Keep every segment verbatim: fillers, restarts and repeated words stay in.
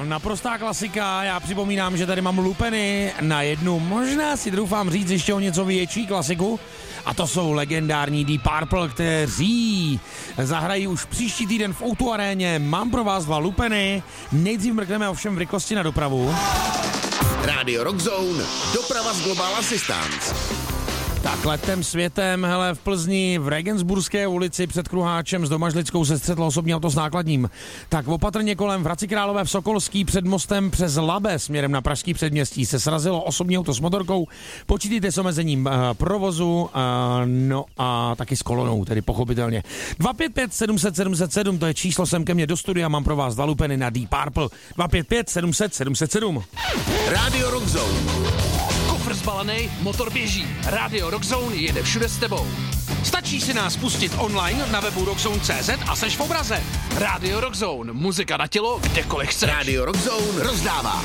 naprostá klasika. Já připomínám, že tady mám Lupeny na jednu, možná si doufám říct ještě o něco větší klasiku. A to jsou legendární Deep Purple, kteří zahrají už příští týden v O dva aréně. Mám pro vás dva Lupeny. Nejdřív mrkneme ovšem v rychlosti na dopravu. Radio Rock Zone, doprava z Global Assistance. Tak letem světem, hele, v Plzni v Regensburské ulici před Kruháčem s Domažlickou se střetlo osobní auto s nákladním. Tak opatrně kolem v Hradci Králové v Sokolský před mostem přes Labe směrem na Pražský předměstí se srazilo osobní auto s motorkou. Počítejte s omezením uh, provozu, uh, no a taky s kolonou, tedy pochopitelně. dva pět pět sedm set sedm set sedm, to je číslo sem ke mně do studia, mám pro vás dva Lupeny na Deep Purple. dva pět pět sedm set sedm set sedm. Radio Rock Zone. Kofr zbalený, motor běží. Radio Rock Zone jede všude s tebou. Stačí si nás pustit online na webu rockzone tečka cé zet a seš v obraze. Radio Rock Zone, muzika na tělo, kdekoliv chceš. Radio Rock Zone rozdává.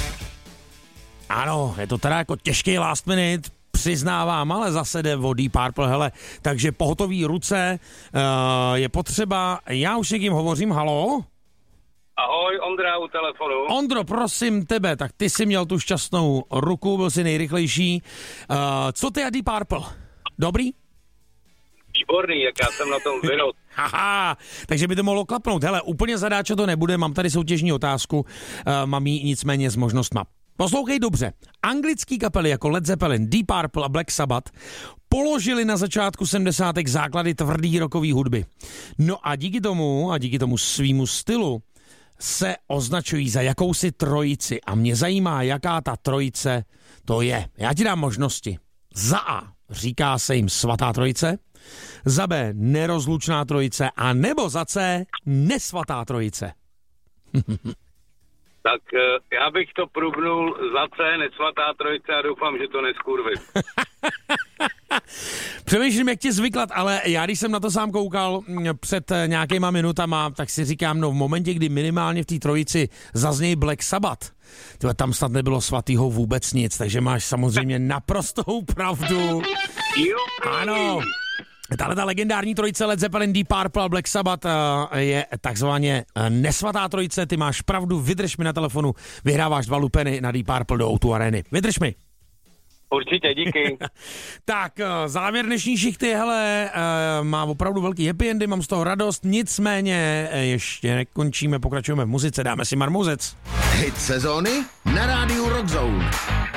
Ano, je to teda jako těžký last minute, přiznávám, ale zase jde o Deep Purple, hele. Takže pohotový ruce uh, je potřeba. Já už někým hovořím, halo? Ahoj, Ondra u telefonu. Ondro, prosím tebe, tak ty jsi měl tu šťastnou ruku, byl jsi nejrychlejší. Uh, co ty a Deep Purple? Dobrý? Výborný, jak já jsem na tom zvědav. Haha, takže by to mohlo klapnout. Hele, úplně zadáče to nebude, mám tady soutěžní otázku, uh, mám ji nicméně s možnostma. Poslouchej dobře, anglický kapely jako Led Zeppelin, Deep Purple a Black Sabbath položili na začátku sedmdesátek základy tvrdý rockové hudby. No a díky tomu, a díky tomu svýmu stylu, se označují za jakousi trojici a mě zajímá, jaká ta trojice to je. Já ti dám možnosti. Za A říká se jim svatá trojice, za B nerozlučná trojice a nebo za C nesvatá trojice. Tak já bych to průbnul za C, nesvatá trojice a doufám, že to neskurvím. Přemýšlím, jak ti zvyklat, ale já, když jsem na to sám koukal před nějakýma minutama, tak si říkám, no v momentě, kdy minimálně v té trojici zazněj Black Sabbath, tyhle, tam snad nebylo svatýho vůbec nic, takže máš samozřejmě naprostou pravdu. Jo. Ano. Tahle ta legendární trojice Led Zeppelin, Deep Purple a Black Sabbath je takzvaně nesvatá trojice. Ty máš pravdu, vydrž mi na telefonu, vyhráváš dva Lupeny na Deep Purple do O dva arény. Vydrž mi. Určitě, díky. Tak, závěr dnešní šichty, hele, má opravdu velký happy endy, mám z toho radost, nicméně ještě nekončíme, pokračujeme v muzice, dáme si marmouzec. Hit sezóny na rádiu Rock Zone.